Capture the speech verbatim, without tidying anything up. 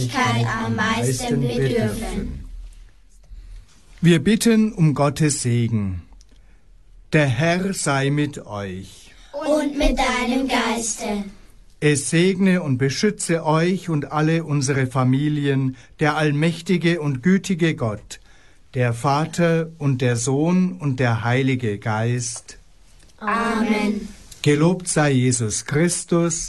am meisten bedürfen. Wir bitten um Gottes Segen. Der Herr sei mit euch. Und mit deinem Geiste. Es segne und beschütze euch und alle unsere Familien, der allmächtige und gütige Gott, der Vater und der Sohn und der Heilige Geist. Amen. Gelobt sei Jesus Christus,